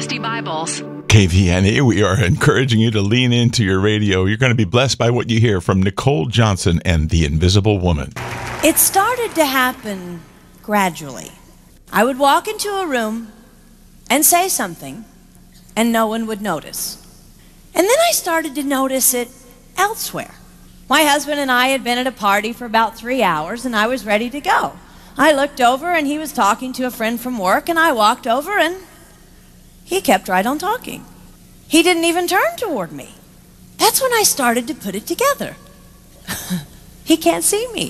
360 Bibles. KVNA, we are encouraging you to lean into your radio. You're going to be blessed by what you hear from Nicole Johnson and the Invisible Woman. It started to happen gradually. I would walk into a room and say something, and no one would notice. And then I started to notice it elsewhere. My husband and I had been at a party for about 3 hours, and I was ready to go. I looked over, and he was talking to a friend from work, and I walked over, and he kept right on talking. He didn't even turn toward me. That's when I started to put it together. He can't see me.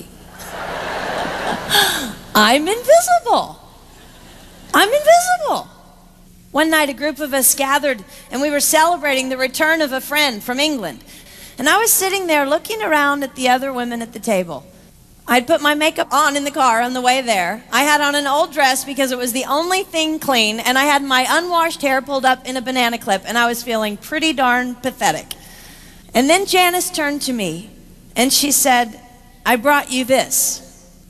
I'm invisible. I'm invisible. One night, a group of us gathered, and we were celebrating the return of a friend from England. And I was sitting there looking around at the other women at the table. I'd put my makeup on in the car on the way there. I had on an old dress because it was the only thing clean, and I had my unwashed hair pulled up in a banana clip, and I was feeling pretty darn pathetic. And then Janice turned to me, and she said, "I brought you this."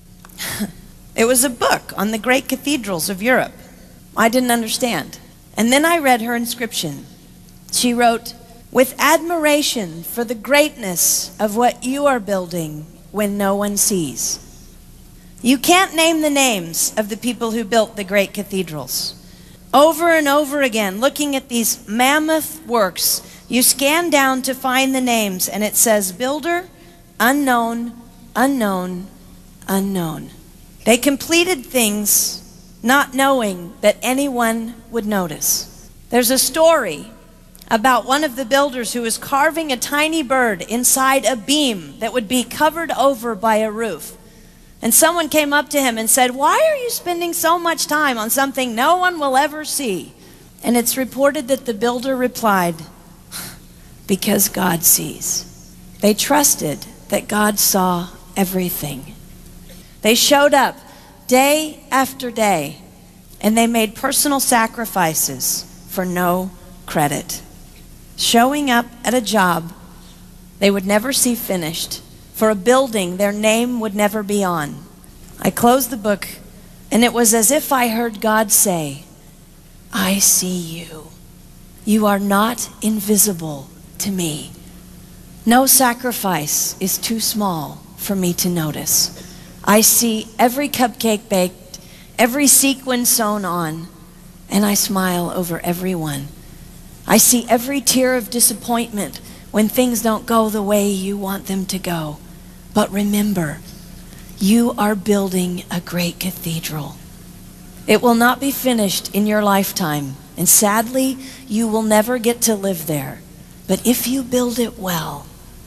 It was a book on the great cathedrals of Europe. I didn't understand. And then I read her inscription. She wrote, "With admiration for the greatness of what you are building when no one sees." You can't name the names of the people who built the great cathedrals. Over and over again, looking at these mammoth works, you scan down to find the names, and it says, builder, unknown, unknown, unknown. They completed things not knowing that anyone would notice. There's a story about one of the builders who was carving a tiny bird inside a beam that would be covered over by a roof. And someone came up to him and said, "Why are you spending so much time on something no one will ever see?" And it's reported that the builder replied, "Because God sees." They trusted that God saw everything. They showed up day after day, and they made personal sacrifices for no credit. Showing up at a job they would never see finished, for a building their name would never be on. I closed the book, and it was as if I heard God say, "I see you. You are not invisible to me. No sacrifice is too small for me to notice. I see every cupcake baked, every sequin sewn on, and I smile over everyone. I see every tear of disappointment when things don't go the way you want them to go. But remember, you are building a great cathedral. It will not be finished in your lifetime, and sadly, you will never get to live there. But if you build it well,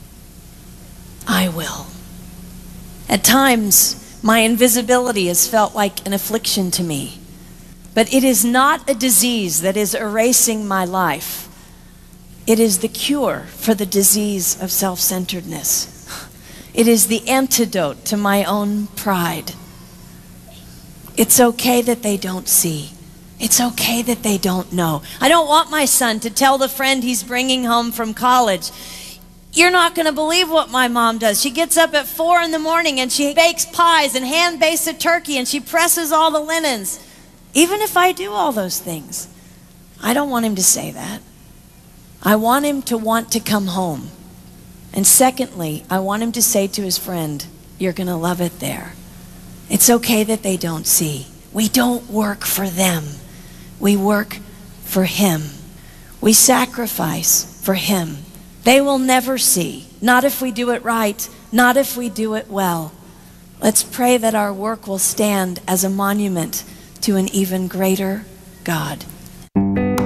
I will." At times, my invisibility has felt like an affliction to me. But it is not a disease that is erasing my life. It is the cure for the disease of self-centeredness. It is the antidote to my own pride. It's okay that they don't see. It's okay that they don't know. I don't want my son to tell the friend he's bringing home from college, "You're not going to believe what my mom does. She gets up at 4 in the morning and she bakes pies and hand bakes a turkey and she presses all the linens." Even if I do all those things, I don't want him to say that. I want him to want to come home. And secondly, I want him to say to his friend, "You're going to love it there." It's okay that they don't see. We don't work for them. We work for Him. We sacrifice for Him. They will never see, not if we do it right, not if we do it well. Let's pray that our work will stand as a monument to an even greater God.